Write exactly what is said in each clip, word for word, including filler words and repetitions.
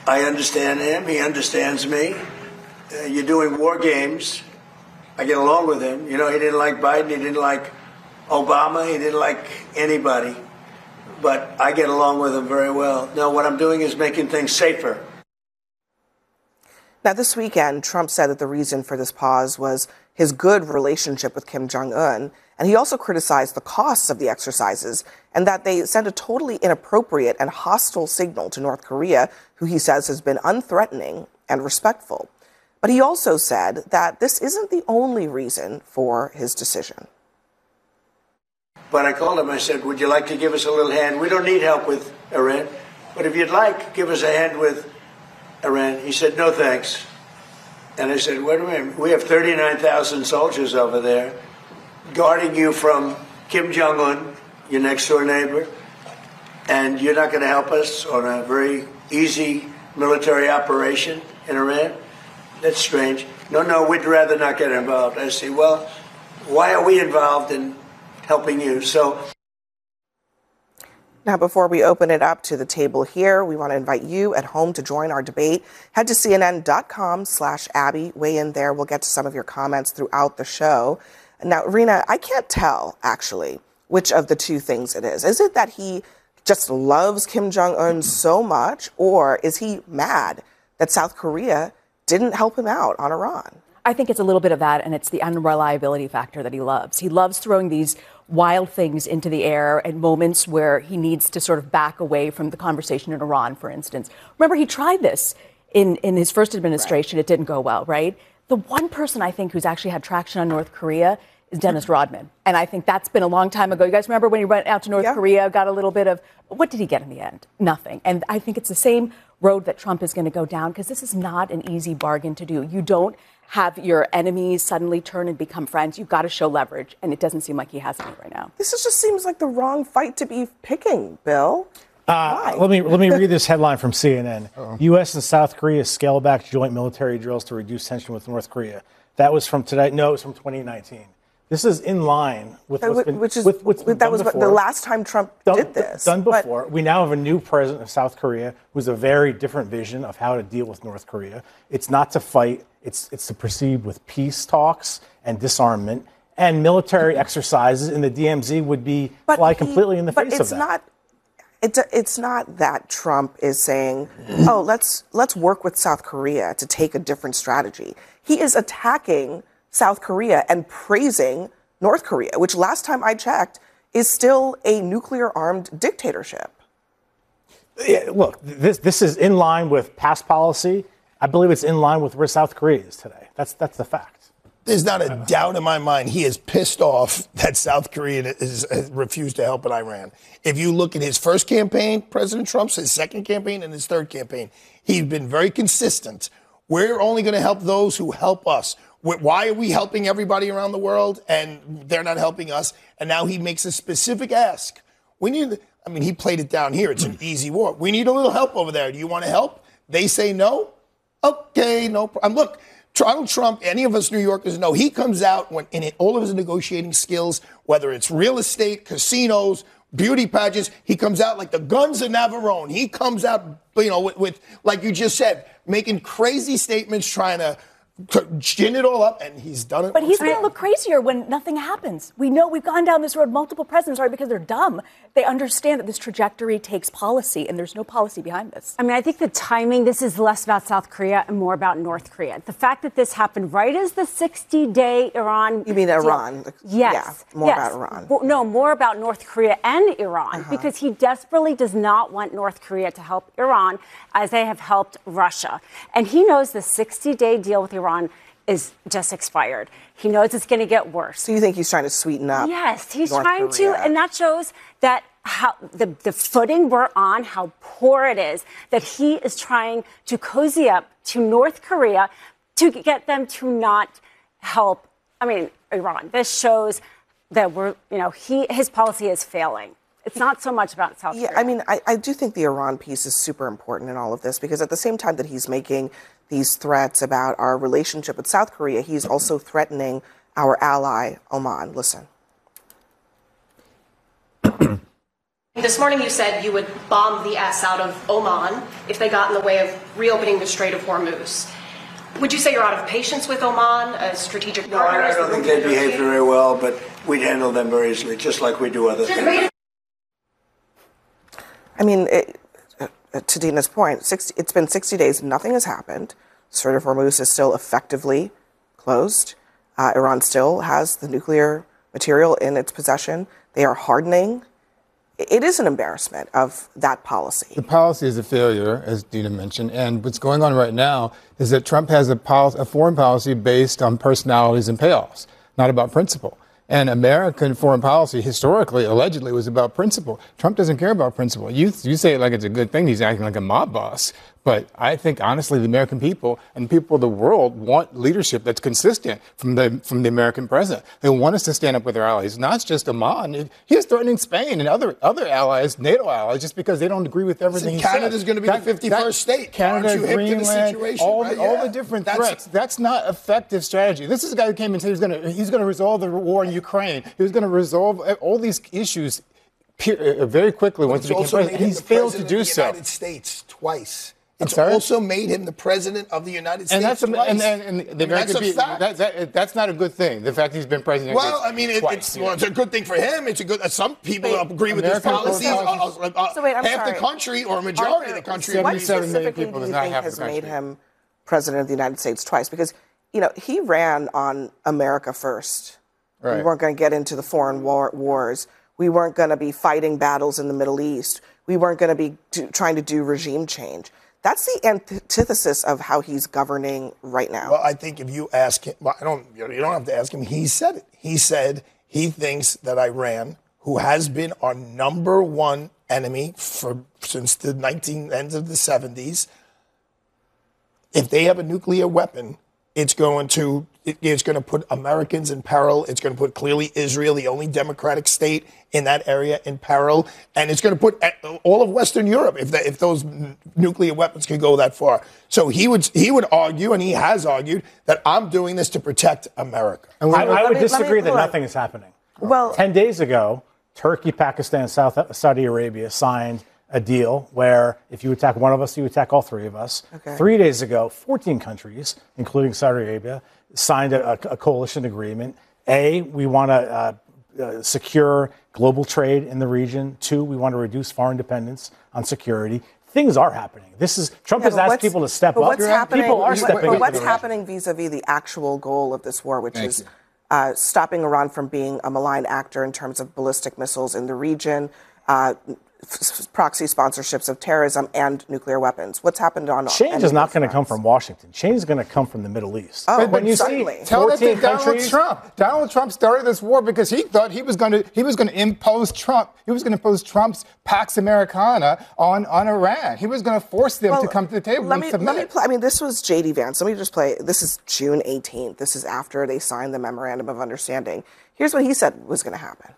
I understand him. He understands me. Uh, you're doing war games. I get along with him. You know, he didn't like Biden. He didn't like Obama. He didn't like anybody. But I get along with him very well. No, what I'm doing is making things safer. Now, this weekend, Trump said that the reason for this pause was his good relationship with Kim Jong-un. And he also criticized the costs of the exercises and that they send a totally inappropriate and hostile signal to North Korea, who he says has been unthreatening and respectful. But he also said that this isn't the only reason for his decision. But I called him. I said, would you like to give us a little hand? We don't need help with Iran. But if you'd like, give us a hand with Iran. He said, no, thanks. And I said, wait a minute. We have thirty-nine thousand soldiers over there guarding you from Kim Jong-un, your next-door neighbor, and you're not going to help us on a very easy military operation in Iran? That's strange. No, no, we'd rather not get involved. I say, well, why are we involved in helping you? So now, before we open it up to the table here, we want to invite you at home to join our debate. Head to cnn.com slash Abby. Weigh in there. We'll get to some of your comments throughout the show. Now, Rena, I can't tell, actually, which of the two things it is. Is it that he just loves Kim Jong-un so much, or is he mad that South Korea didn't help him out on Iran? I think it's a little bit of that, and it's the unreliability factor that he loves. He loves throwing these wild things into the air at moments where he needs to sort of back away from the conversation in Iran, for instance. Remember, he tried this in, in his first administration. Right. It didn't go well, right? The one person I think who's actually had traction on North Korea is Dennis Rodman. And I think that's been a long time ago. You guys remember when he went out to North yeah. Korea, got a little bit of, what did he get in the end? Nothing. And I think it's the same road that Trump is going to go down, because this is not an easy bargain to do. You don't have your enemies suddenly turn and become friends. You've got to show leverage, and it doesn't seem like he has any right now. This is just seems like the wrong fight to be picking, Bill. Uh, let me let me read this headline from C N N. Uh-oh. U S and South Korea scale back joint military drills to reduce tension with North Korea. That was from today. No, it was from twenty nineteen. This is in line with what's been, Which is, with what's been that done was before. the last time Trump done, did this. Done before. We now have a new president of South Korea who's a very different vision of how to deal with North Korea. It's not to fight. It's it's to proceed with peace talks and disarmament. And military exercises in the D M Z would be but fly he, completely in the but face it's of that. Not, it's, it's not that Trump is saying, oh, let's let's work with South Korea to take a different strategy. He is attacking South Korea and praising North Korea, which last time I checked is still a nuclear-armed dictatorship. Yeah, look, this this is in line with past policy. I believe it's in line with where South Korea is today. That's that's the fact. There's not a doubt in my mind he is pissed off that South Korea is, has refused to help in Iran. If you look at his first campaign, President Trump's, his second campaign, and his third campaign, he's been very consistent. We're only going to help those who help us. Why are we helping everybody around the world and they're not helping us? And now he makes a specific ask. We need, I mean, he played it down here. It's an easy war. We need a little help over there. Do you want to help? They say no. Okay, no problem. Look, Donald Trump, any of us New Yorkers know, he comes out when in it, all of his negotiating skills, whether it's real estate, casinos, beauty pageants, he comes out like the guns of Navarone. He comes out, you know, with, with like you just said, making crazy statements, trying to to gin it all up, and he's done it. But he's going to look crazier when nothing happens. We know we've gone down this road. Multiple presidents are because they're dumb. They understand that this trajectory takes policy, and there's no policy behind this. I mean, I think the timing, this is less about South Korea and more about North Korea. The fact that this happened right as the sixty-day Iran... You mean deal, Iran? Yes. Yeah, more yes. about Iran. Well, no, more about North Korea and Iran, uh-huh. because he desperately does not want North Korea to help Iran as they have helped Russia. And he knows the sixty-day deal with Iran is just expired. He knows it's going to get worse. So you think he's trying to sweeten up? Yes, he's North trying Korea. to, and that shows that how the, the footing we're on, how poor it is, that he is trying to cozy up to North Korea to get them to not help, I mean, Iran. This shows that we're, you know, he his policy is failing. It's not so much about South yeah, Korea. I mean, I, I do think the Iran piece is super important in all of this, because at the same time that he's making these threats about our relationship with South Korea, he's also threatening our ally, Oman. Listen. This morning you said you would bomb the S out of Oman if they got in the way of reopening the Strait of Hormuz. Would you say you're out of patience with Oman, a strategic No, partner? I, I don't think they behave very well, but we'd handle them very easily, just like we do other things. I mean, it, uh, to Dina's point, sixty, it's been sixty days, nothing has happened. Strait of Hormuz is still effectively closed. Uh, Iran still has the nuclear material in its possession. They are hardening. It is an embarrassment of that policy. The policy is a failure, as Dina mentioned. And what's going on right now is that Trump has a, policy, a foreign policy based on personalities and payoffs, not about principle. And American foreign policy historically, allegedly, was about principle. Trump doesn't care about principle. You, you say it like it's a good thing. He's acting like a mob boss. But I think, honestly, the American people and people of the world want leadership that's consistent from the from the American president. They want us to stand up with our allies, not just Oman. He is threatening Spain and other other allies, NATO allies, just because they don't agree with everything he says. Canada's going to be that, the fifty-first state. Canada, Aren't you hip Greenland, to the situation, all, right? the, all yeah. the different that's, threats. That's not effective strategy. This is a guy who came and said he's going to he's going to resolve the war in Ukraine. He was going to resolve all these issues very quickly once he became president. And he's failed to do so. United States twice. It's sorry? also made him the president of the United States and that's a, twice. And, and, and the American that's a people, fact. that, that, that's not a good thing. The fact he's been president. Well, I mean, it, twice, it's yeah. well, it's a good thing for him. It's a good. Uh, some people Wait, agree with his American policies. policies. Uh, uh, So wait, I'm half sorry. the country or a majority of the country. What agrees. seventy-seven million specifically people do does you not think have the has made country. him president of the United States twice? Because, you know, he ran on America first. Right. We weren't going to get into the foreign war, wars. We weren't going to be fighting battles in the Middle East. We weren't going to be do, trying to do regime change. That's the antithesis of how he's governing right now. Well, I think if you ask him, well, I don't. You don't have to ask him. He said it. He said he thinks that Iran, who has been our number one enemy for since the nineteen end of the seventies, if they have a nuclear weapon, it's going to it, it's going to put Americans in peril. It's going to put clearly Israel, the only democratic state in that area, in peril, and it's going to put all of Western Europe if that, if those n- nuclear weapons could go that far. So he would he would argue, and he has argued, that I'm doing this to protect America. And I, I would me- disagree me- that hold on. nothing is happening. Well- ten days ago, Turkey, Pakistan, South Saudi Arabia signed a deal where if you attack one of us, you attack all three of us. Okay. Three days ago, fourteen countries, including Saudi Arabia, signed a, a coalition agreement. A, we want to uh, uh, secure global trade in the region. Two, we want to reduce foreign dependence on security. Things are happening. This is Trump Yeah, has but asked what's- people to step but up. What's happening, People are but- stepping but up. what's in the region. happening vis-a-vis the actual goal of this war, which Thank is you. uh, stopping Iran from being a malign actor in terms of ballistic missiles in the region, uh, f- proxy sponsorships of terrorism, and nuclear weapons. What's happened on Change any is of not those going to come fronts? from Washington. Change is going to come from the Middle East. Oh, when but you suddenly- see Tell that to fourteen Donald countries, Trump. Donald Trump started this war because he thought he was going to he was going to impose Trump. He was going to impose Trump's Pax Americana on, on Iran. He was going to force them Well, to come to the table let and me, submit. Let me play. I mean, this was J D Vance. Let me just play. This is June eighteenth. This is after they signed the memorandum of understanding. Here's what he said was going to happen.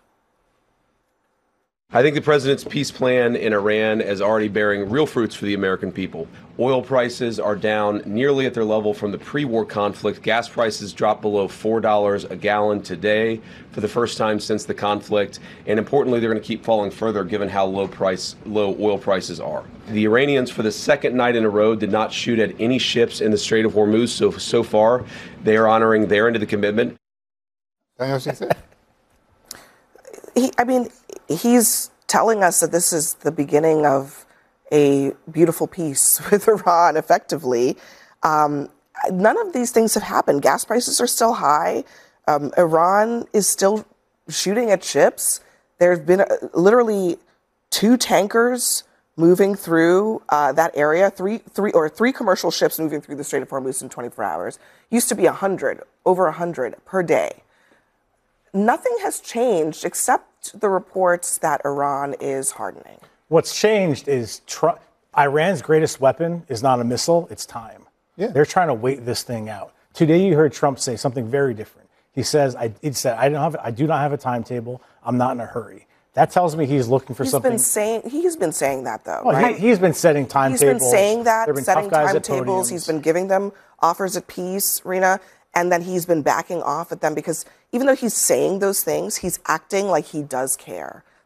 I think the president's peace plan in Iran is already bearing real fruits for the American people. Oil prices are down nearly at their level from the pre-war conflict. Gas prices dropped below four dollars a gallon today for the first time since the conflict. And importantly, they're going to keep falling further given how low price, low oil prices are. The Iranians, for the second night in a row, did not shoot at any ships in the Strait of Hormuz. So, so far, they are honoring their end of the commitment. I know what she said. He, I mean, he's telling us that this is the beginning of a beautiful peace with Iran, effectively. Um, none of these things have happened. Gas prices are still high. Um, Iran is still shooting at ships. There's been uh, literally two tankers moving through uh, that area, three, three or three commercial ships moving through the Strait of Hormuz in twenty-four hours. Used to be one hundred, over one hundred per day. Nothing has changed except the reports that Iran is hardening. What's changed is Trump, Iran's greatest weapon is not a missile, it's time. Yeah. They're trying to wait this thing out. Today you heard Trump say something very different. He says, I, he said, I, don't have, I do not have a timetable. I'm not in a hurry. That tells me he's looking for He's something. been saying he's been saying that though. Well, right? he, he's been setting timetables. He's been saying that, There have been setting tough guys at timetables. podiums. He's been giving them offers of peace, Rena, and then he's been backing off at them because even though he's saying those things, he's acting like he does care.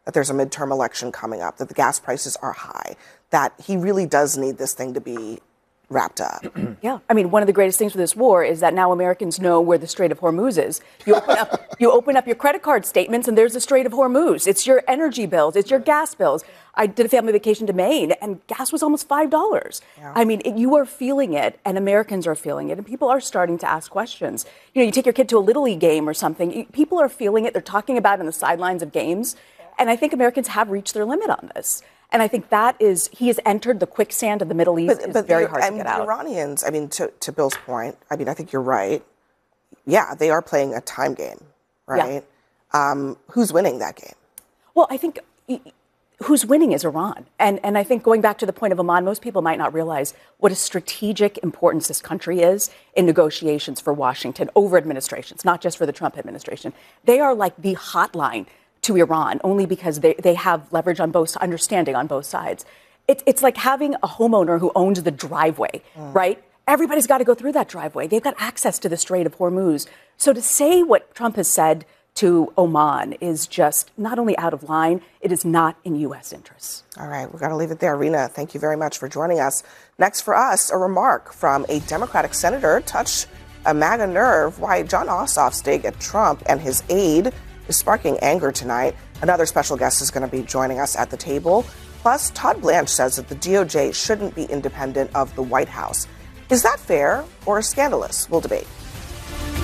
that there's a midterm election coming up, that the gas prices are high, that he really does need this thing to be wrapped up. Yeah. I mean, one of the greatest things for this war is that now Americans know where the Strait of Hormuz is. You open up, you open up your credit card statements and there's the Strait of Hormuz. It's your energy bills. It's your gas bills. I did a family vacation to Maine and gas was almost five dollars. Yeah. I mean, it, you are feeling it and Americans are feeling it and people are starting to ask questions. You know, you take your kid to a Little League game or something. You, people are feeling it. They're talking about it on the sidelines of games. And I think Americans have reached their limit on this. And I think that is, he has entered the quicksand of the Middle East. But, but it's very the, hard to and get the out. Iranians, I mean, to, to Bill's point, I mean, I think you're right. Yeah, they are playing a time game, right? Yeah. Um, who's winning that game? Well, I think who's winning is Iran. And, and I think going back to the point of Oman, most people might not realize what a strategic importance this country is in negotiations for Washington over administrations, not just for the Trump administration. They are like the hotline to Iran, only because they, they have leverage on both, understanding on both sides. It, it's like having a homeowner who owns the driveway, mm. right? Everybody's got to go through that driveway. They've got access to the Strait of Hormuz. So to say what Trump has said to Oman is just not only out of line, it is not in U S interests. All right, we've got to leave it there. Rina, thank you very much for joining us. Next for us, a remark from a Democratic senator touched a MAGA nerve. Why Jon Ossoff's dig at Trump and his aide is sparking anger tonight. Another special guest is going to be joining us at the table. Plus, Todd Blanche says that the D O J shouldn't be independent of the White House. Is that fair or scandalous? We'll debate.